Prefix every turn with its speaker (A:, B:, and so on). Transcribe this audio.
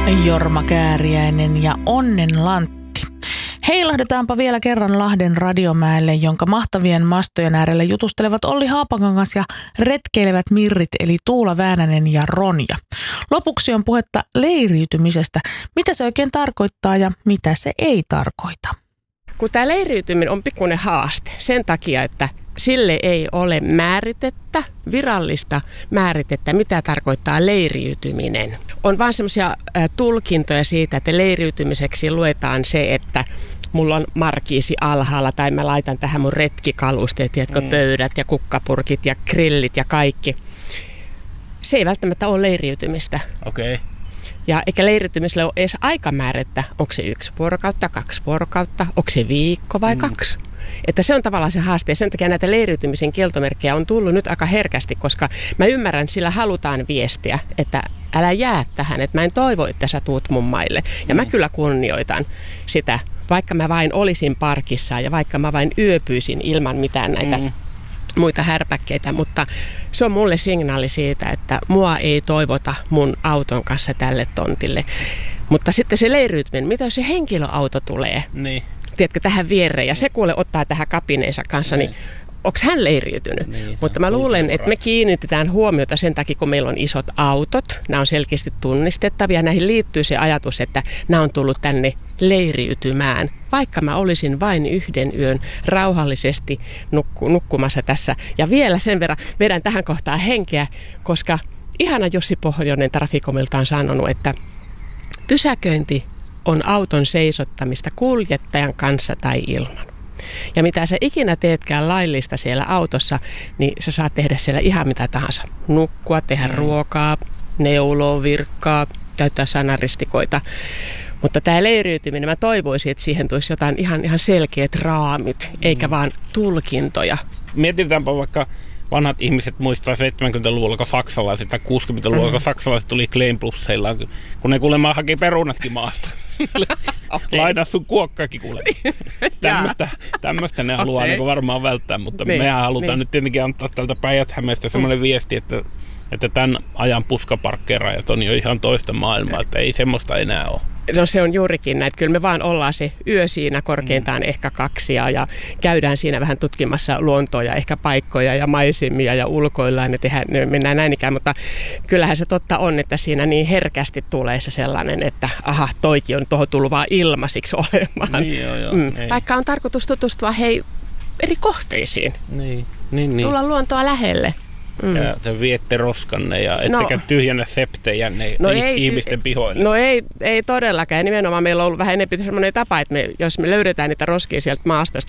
A: Jorma Kääriäinen ja Onnen Lantti. Heilahdetaanpa vielä kerran Lahden Radiomäelle, jonka mahtavien mastojen äärellä jutustelevat Olli Haapakangas ja retkeilevät mirrit eli Tuula Väänänen ja Ronja. Lopuksi on puhetta leiriytymisestä. Mitä se oikein tarkoittaa ja mitä se ei tarkoita?
B: Kun tämä leiriytyminen on pikkuinen haaste sen takia, että sille ei ole määritettä, virallista määritettä, mitä tarkoittaa leiriytyminen. On vaan semmoisia tulkintoja siitä, että leiriytymiseksi luetaan se, että mulla on markiisi alhaalla tai mä laitan tähän mun retkikalusteet, pöydät ja kukkapurkit ja grillit ja kaikki. Se ei välttämättä ole leiriytymistä.
C: Okei.
B: Ja eikä leiriytymiselle ole edes aikamäärettä, onko se 1 vuorokautta, 2 vuorokautta, onko se viikko vai 2. Että se on tavallaan se haaste ja sen takia näitä leiriytymisen kieltomerkkejä on tullut nyt aika herkästi, koska mä ymmärrän, sillä halutaan viestiä, että älä jää tähän, että mä en toivo, että sä tuut mun maille. Ja mä kyllä kunnioitan sitä, vaikka mä vain olisin parkissa ja vaikka mä vain yöpyisin ilman mitään näitä muita härpäkkeitä, mutta se on mulle signaali siitä, että mua ei toivota mun auton kanssa tälle tontille. Mutta sitten se leiriytyminen, mitä jos se henkilöauto tulee?
C: Niin.
B: Tiedätkö, tähän viereen ja se kuule ottaa tähän kapineensa kanssa, niin onko hän leiriytynyt? Mutta mä luulen, että me kiinnitetään huomiota sen takia, kun meillä on isot autot. Nämä on selkeästi tunnistettavia. Näihin liittyy se ajatus, että nämä on tullut tänne leiriytymään. Vaikka mä olisin vain yhden yön rauhallisesti nukkumassa tässä. Ja vielä sen verran vedän tähän kohtaan henkeä, koska ihana Jussi Pohjonen Traficomilta on sanonut, että pysäköinti on auton seisottamista kuljettajan kanssa tai ilman. Ja mitä sä ikinä teetkään laillista siellä autossa, niin sä saat tehdä siellä ihan mitä tahansa. Nukkua, tehdä ruokaa, neuloa, virkkaa, käyttää sanaristikoita. Mutta tämä leiriytyminen, mä toivoisin, että siihen tulisi jotain ihan selkeät raamit, eikä vaan tulkintoja.
C: Mietitäänpä vaikka vanhat ihmiset muistaa 70-luvulla, kun saksalaiset tai 60-luvulla, kun saksalaiset tuli Klein Plusseilla, kun ne kuulemma haki perunatkin maasta. Laita sun kuokkakin kuulemma. Tämmöistä ne haluaa niin varmaan välttää, mutta mehän halutaan nyt tietenkin antaa tältä Päijät-Hämeestä semmoinen viesti, että tämän ajan puskaparkkeerajat on jo ihan toista maailmaa, että ei semmoista enää ole.
B: No se on juurikin näin. Kyllä me vaan ollaan se yö siinä korkeintaan ehkä 2 ja käydään siinä vähän tutkimassa luontoa ja ehkä paikkoja ja maisemia ja ulkoillaan ja mennään näin ikään. Mutta kyllähän se totta on, että siinä niin herkästi tulee se sellainen, että aha, toikin on tuohon tullut vaan ilmaisiksi olemaan.
C: Niin, joo,
B: Vaikka on tarkoitus tutustua eri kohteisiin.
C: Niin.
B: Tulla luontoa lähelle.
C: Ja te viette roskanne ja ettekä tyhjennä septejänne ihmisten pihoille.
B: No ei todellakaan. Ja nimenomaan meillä on ollut vähän enemmän semmoinen tapa, että jos me löydetään niitä roskia sieltä maastosta,